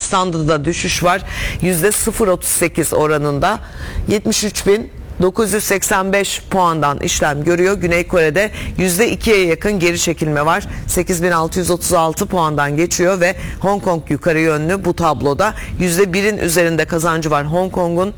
Arabistan'da da düşüş var. %0.38 oranında 73.985 puandan işlem görüyor. Güney Kore'de %2'ye yakın geri çekilme var. 8.636 puandan geçiyor ve Hong Kong yukarı yönlü bu tabloda. %1'in üzerinde kazancı var Hong Kong'un.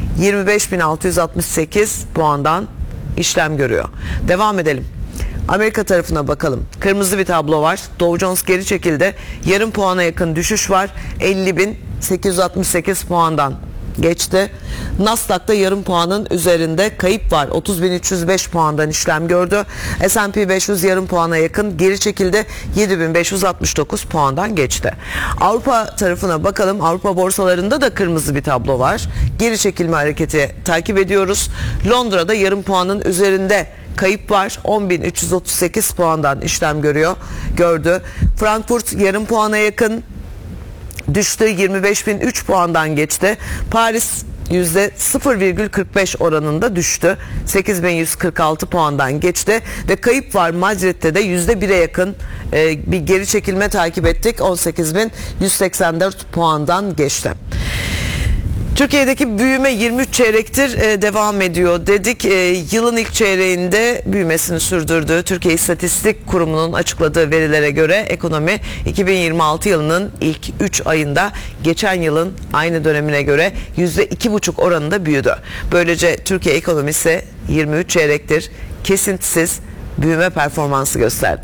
25.668 puandan işlem görüyor. Devam edelim. Amerika tarafına bakalım. Kırmızı bir tablo var. Dow Jones geri çekildi. Yarım puana yakın düşüş var. 50.868 puandan geçti. Nasdaq'ta yarım puanın üzerinde kayıp var. 30.305 puandan işlem gördü. S&P 500 yarım puana yakın geri çekildi. 7.569 puandan geçti. Avrupa tarafına bakalım. Avrupa borsalarında da kırmızı bir tablo var. Geri çekilme hareketi takip ediyoruz. Londra'da yarım puanın üzerinde kayıp var. 10.338 puandan işlem gördü. Frankfurt yarım puana yakın düştü. 25.003 puandan geçti. Paris %0,45 oranında düştü. 8.146 puandan geçti ve kayıp var. Madrid'de de %1'e yakın bir geri çekilme takip ettik. 18.184 puandan geçti. Türkiye'deki büyüme 23 çeyrektir devam ediyor dedik. Yılın ilk çeyreğinde büyümesini sürdürdü. Türkiye İstatistik Kurumu'nun açıkladığı verilere göre ekonomi 2026 yılının ilk 3 ayında geçen yılın aynı dönemine göre %2,5 oranında büyüdü. Böylece Türkiye ekonomisi 23 çeyrektir kesintisiz büyüme performansı gösterdi.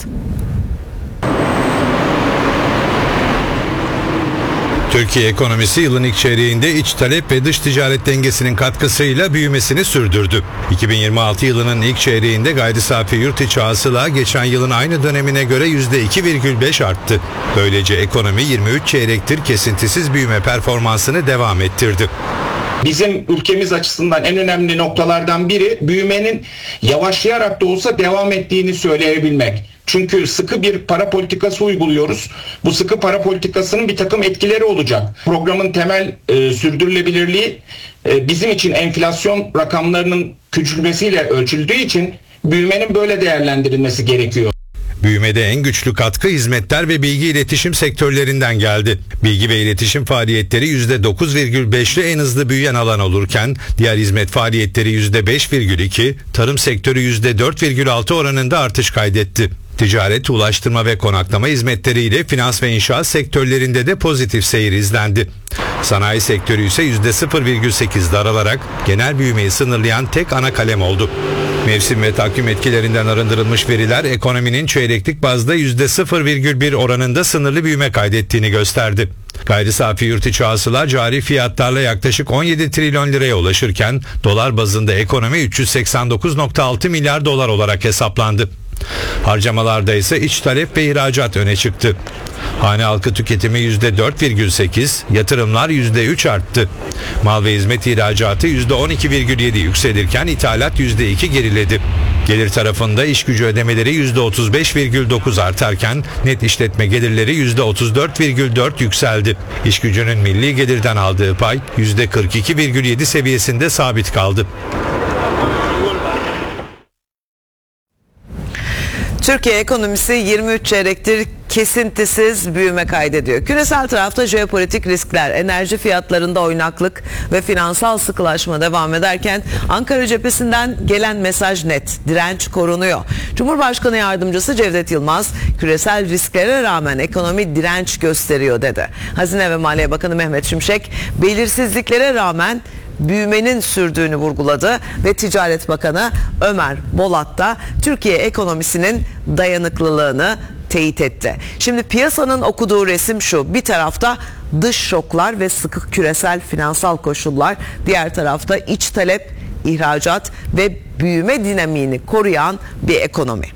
Türkiye ekonomisi yılın ilk çeyreğinde iç talep ve dış ticaret dengesinin katkısıyla büyümesini sürdürdü. 2026 yılının ilk çeyreğinde gayri safi yurt içi hasıla geçen yılın aynı dönemine göre %2,5 arttı. Böylece ekonomi 23 çeyrektir kesintisiz büyüme performansını devam ettirdi. Bizim ülkemiz açısından en önemli noktalardan biri büyümenin yavaşlayarak da olsa devam ettiğini söyleyebilmek. Çünkü sıkı bir para politikası uyguluyoruz. Bu sıkı para politikasının bir takım etkileri olacak. Programın temel sürdürülebilirliği bizim için enflasyon rakamlarının küçülmesiyle ölçüldüğü için büyümenin böyle değerlendirilmesi gerekiyor. Büyümede en güçlü katkı hizmetler ve bilgi iletişim sektörlerinden geldi. Bilgi ve iletişim faaliyetleri %9,5'li en hızlı büyüyen alan olurken diğer hizmet faaliyetleri %5,2, tarım sektörü %4,6 oranında artış kaydetti. Ticaret, ulaştırma ve konaklama hizmetleriyle finans ve inşaat sektörlerinde de pozitif seyir izlendi. Sanayi sektörü ise %0,8 daralarak genel büyümeyi sınırlayan tek ana kalem oldu. Mevsim ve takvim etkilerinden arındırılmış veriler ekonominin çeyreklik bazda %0,1 oranında sınırlı büyüme kaydettiğini gösterdi. Gayri safi yurt içi hasıla cari fiyatlarla yaklaşık 17 trilyon liraya ulaşırken dolar bazında ekonomi 389,6 milyar dolar olarak hesaplandı. Harcamalarda ise iç talep ve ihracat öne çıktı. Hane halkı tüketimi %4,8, yatırımlar %3 arttı. Mal ve hizmet ihracatı %12,7 yükselirken ithalat %2 geriledi. Gelir tarafında iş gücü ödemeleri %35,9 artarken net işletme gelirleri %34,4 yükseldi. İş gücünün milli gelirden aldığı pay %42,7 seviyesinde sabit kaldı. Türkiye ekonomisi 23 çeyrektir kesintisiz büyüme kaydediyor. Küresel tarafta jeopolitik riskler, enerji fiyatlarında oynaklık ve finansal sıkılaşma devam ederken Ankara cephesinden gelen mesaj net, direnç korunuyor. Cumhurbaşkanı Yardımcısı Cevdet Yılmaz, küresel risklere rağmen ekonomi direnç gösteriyor dedi. Hazine ve Maliye Bakanı Mehmet Şimşek, belirsizliklere rağmen büyümenin sürdüğünü vurguladı ve Ticaret Bakanı Ömer Bolat da Türkiye ekonomisinin dayanıklılığını teyit etti. Şimdi piyasanın okuduğu resim şu: bir tarafta dış şoklar ve sıkı küresel finansal koşullar, diğer tarafta iç talep, ihracat ve büyüme dinamiğini koruyan bir ekonomi.